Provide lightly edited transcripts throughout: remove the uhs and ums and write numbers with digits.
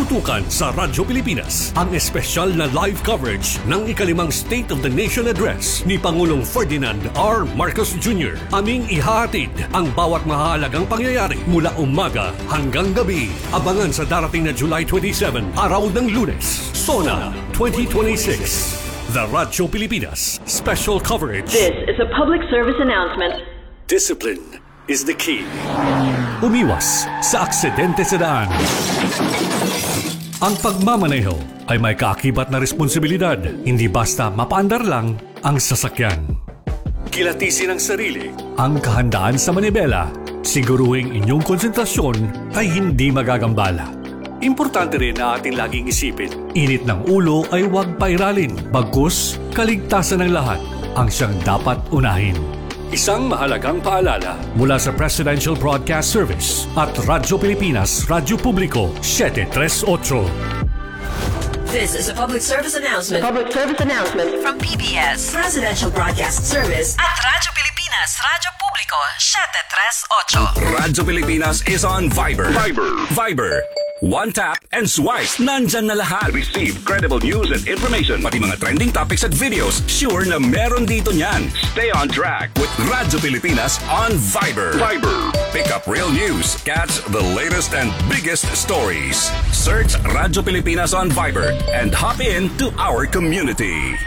Tutukan sa Radyo Pilipinas ang espesyal na live coverage ng ikalimang State of the Nation Address ni Pangulong Ferdinand R. Marcos Jr. Aming ihahatid ang bawat mahalagang pangyayari mula umaga hanggang gabi. Abangan sa darating na July 27, araw ng Lunes, SONA 2026. The Radyo Pilipinas Special Coverage. This is a public service announcement. Discipline is the key. Umiwas sa aksidente sa daan. Ang pagmamaneho ay may kaakibat na responsibilidad, hindi basta mapaandar lang ang sasakyan. Kilatisin ang sarili, ang kahandaan sa manibela, siguruhing inyong konsentrasyon ay hindi magagambala. Importante rin na ating laging isipin, init ng ulo ay huwag pairalin, bagkus kaligtasan ng lahat ang siyang dapat unahin. Isang mahalagang paalala mula sa Presidential Broadcast Service at Radyo Pilipinas, Radyo Publiko 738. This is a public service announcement. Public service announcement From PBS, Presidential Broadcast Service at Radyo Pilipinas, Radyo Publiko 738. Radyo Pilipinas is on Viber. Viber. One tap and swipe. Nandyan na lahat. Receive credible news and information. Pati mga trending topics at videos. Sure na meron dito niyan. Stay on track with Radyo Pilipinas on Viber. Pick up real news. Catch the latest and biggest stories. Search Radyo Pilipinas on Viber and hop in to our community.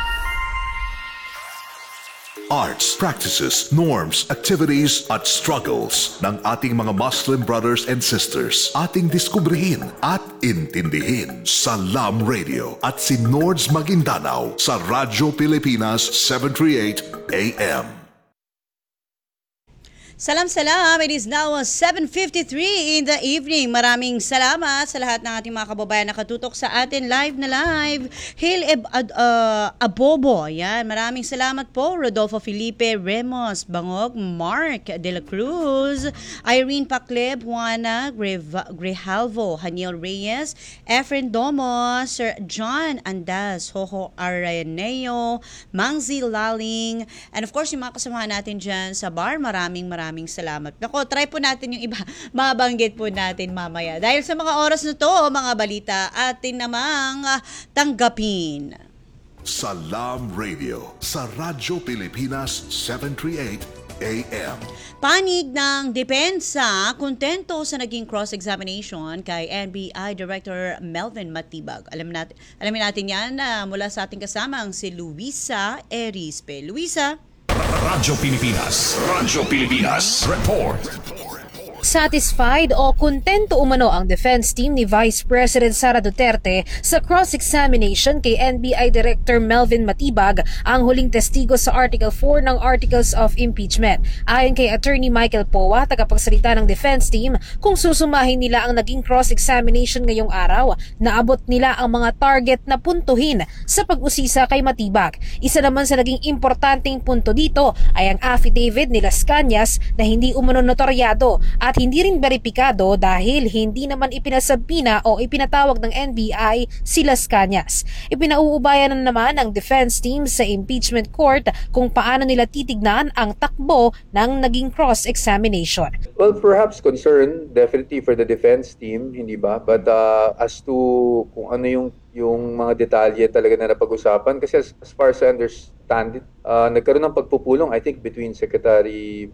Arts, practices, norms, activities at struggles ng ating mga Muslim brothers and sisters. Ating diskubrihin at intindihin sa LAM Radio at si Nords Maguindanao sa Radyo Pilipinas 738 AM. Salam. It is now 7:53 in the evening. Maraming salamat sa lahat ng ating mga kababayan na katutok sa atin live. Hail Abobo. Yan. Maraming salamat po. Rodolfo Felipe Remos, Bangog, Mark De La Cruz, Irene Pacleb, Juana Grijalvo, Haniel Reyes, Efren Domo, Sir John Andas, Hoho Araneo, Mangzi Laling, and of course yung mga kasamahan natin dyan sa bar. Maraming salamat. Nako, try po natin yung iba. Mabanggit po natin mamaya. Dahil sa mga oras na to, mga balita, atin namang tanggapin. Sa LAM Radio, sa Radyo Pilipinas 738 AM. Panig ng depensa, kontento sa naging cross-examination kay NBI Director Melvin Matibag. Alamin natin yan mula sa ating kasamang si Luisa Erispe. Luisa? Radyo Pilipinas Report. Satisfied o kontento umano ang defense team ni Vice President Sara Duterte sa cross-examination kay NBI Director Melvin Matibag, ang huling testigo sa Article 4 ng Articles of Impeachment. Ayon kay Attorney Michael Poa, tagapagsalita ng defense team, kung susumahin nila ang naging cross-examination ngayong araw, naabot nila ang mga target na puntuhin sa pag-usisa kay Matibag. Isa naman sa naging importanteng punto dito ay ang affidavit ni Las Cañas na hindi umano notaryado at hindi rin beripikado dahil hindi naman ipinasabina o ipinatawag ng NBI si Las Cañas. Ipinauubayan na naman ng defense team sa impeachment court kung paano nila titignan ang takbo ng naging cross-examination. Well, perhaps concern definitely for the defense team, hindi ba? But as to kung ano yung mga detalye talaga na napag-usapan, kasi as far as I understand it, nagkaroon ng pagpupulong, I think, between Secretary